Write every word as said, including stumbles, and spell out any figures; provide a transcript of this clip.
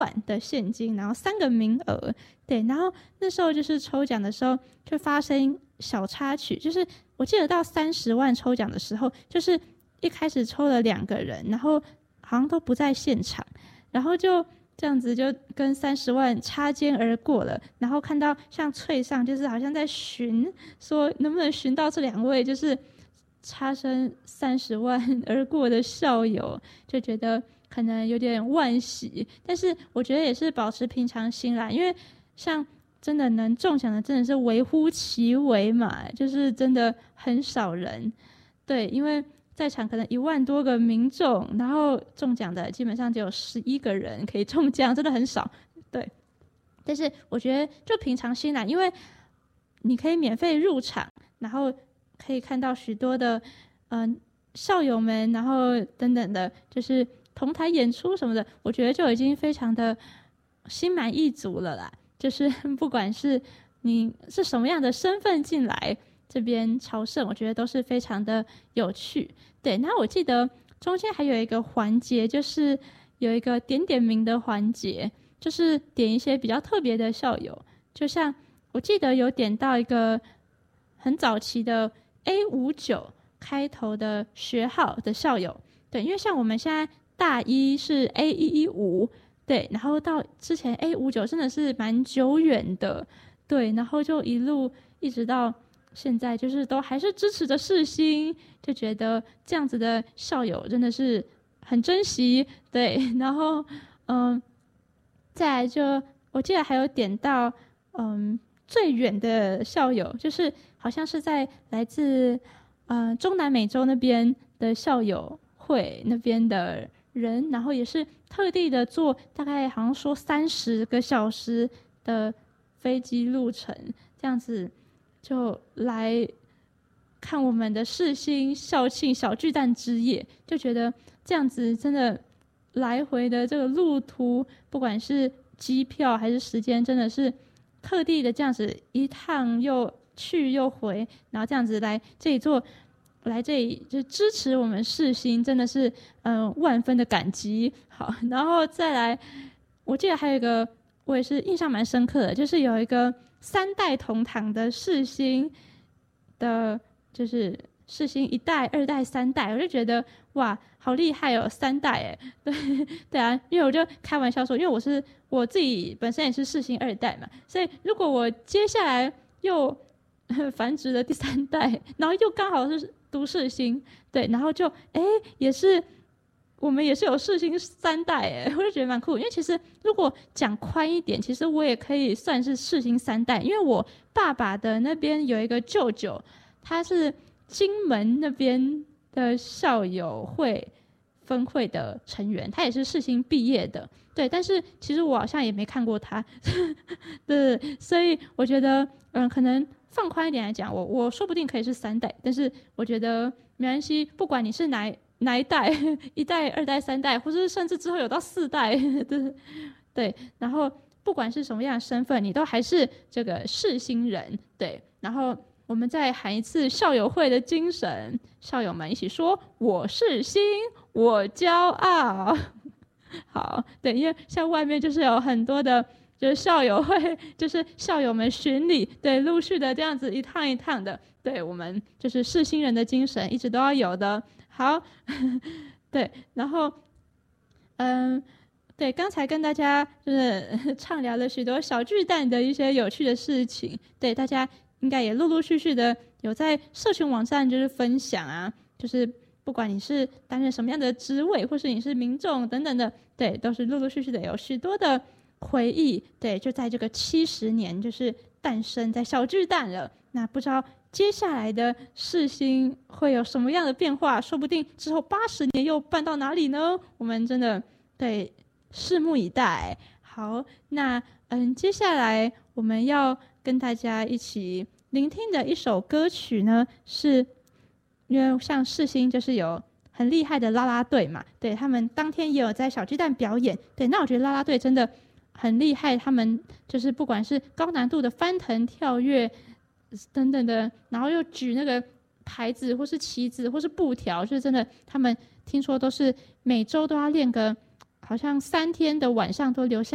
万的现金，然后三个名额。对，然后那时候就是抽奖的时候就发生小插曲，就是我记得到三十万抽奖的时候，就是一开始抽了两个人，然后好像都不在现场，然后就这样子就跟三十万擦肩而过了。然后看到像翠上就是好像在寻，说能不能寻到这两位就是擦身三十万而过的校友，就觉得可能有点惋惜。但是我觉得也是保持平常心啦，因为像真的能中奖的真的是微乎其微嘛，就是真的很少人。对，因为在场可能一万多个民众，然后中奖的基本上只有十一个人可以中奖，真的很少。对，但是我觉得就平常心啦，因为你可以免费入场，然后可以看到许多的嗯、呃、校友们，然后等等的，就是同台演出什么的，我觉得就已经非常的心满意足了啦。就是不管是你是什么样的身份进来这边朝圣，我觉得都是非常的有趣。对，那我记得中间还有一个环节，就是有一个点点名的环节，就是点一些比较特别的校友，就像我记得有点到一个很早期的 A 五九 开头的学号的校友。对，因为像我们现在大一是 A 一一五，对，然后到之前 A 五九真的是蛮久远的。对，然后就一路一直到现在，就是都还是支持着世新，就觉得这样子的校友真的是很珍惜。对，然后嗯，再来就我记得还有点到嗯最远的校友，就是好像是在来自呃中南美洲那边的校友会那边的人，然后也是特地的坐大概好像说三十个小时的飞机路程，这样子就来看我们的世新校庆小巨蛋之夜，就觉得这样子真的来回的这个路途，不管是机票还是时间，真的是特地的这样子一趟又去又回，然后这样子来这里做，来这里就支持我们世新，真的是嗯、呃、万分的感激。好，然后再来，我记得还有一个我也是印象蛮深刻的，就是有一个三代同堂的世新的，就是世新一代、二代、三代，我就觉得哇，好厉害哦，三代哎，对对啊，因为我就开玩笑说，因为我是我自己本身也是世新二代嘛，所以如果我接下来又繁殖了第三代，然后又刚好是读世新，对，然后就哎也是我们也是有世新三代哎，我就觉得蛮酷。因为其实如果讲宽一点，其实我也可以算是世新三代，因为我爸爸的那边有一个舅舅，他是金门那边的校友会分会的成员，他也是世新毕业的。对，但是其实我好像也没看过他对，所以我觉得嗯，可能放宽一点来讲，我我说不定可以是三代，但是我觉得没关系，不管你是哪哪一代，一代、二代、三代，或是甚至之后有到四代，对对，然后不管是什么样的身份，你都还是这个世新人。对，然后我们再喊一次校友会的精神，校友们一起说：我世新，我骄傲。好，对，因为像外面就是有很多的，就是校友会，就是校友们巡礼，对，陆续的这样子一趟一趟的，对，我们就是世新人的精神一直都要有的。好，对，然后，嗯，对，刚才跟大家就是畅聊了许多小巨蛋的一些有趣的事情，对，大家应该也陆陆续续的有在社群网站就是分享啊，就是不管你是担任什么样的职位，或是你是民众等等的，对，都是陆陆续续的有许多的回忆。对，就在这个七十年，就是诞生在小巨蛋了。那不知道接下来的世新会有什么样的变化？说不定之后八十年又办到哪里呢？我们真的对拭目以待。好，那嗯，接下来我们要跟大家一起聆听的一首歌曲呢，是。因为像世新就是有很厉害的啦啦队嘛，对，他们当天也有在小巨蛋表演。对，那我觉得啦啦队真的很厉害，他们就是不管是高难度的翻腾、跳跃等等的，然后又举那个牌子或是旗子或是布条，就是真的，他们听说都是每周都要练个好像三天的晚上都留下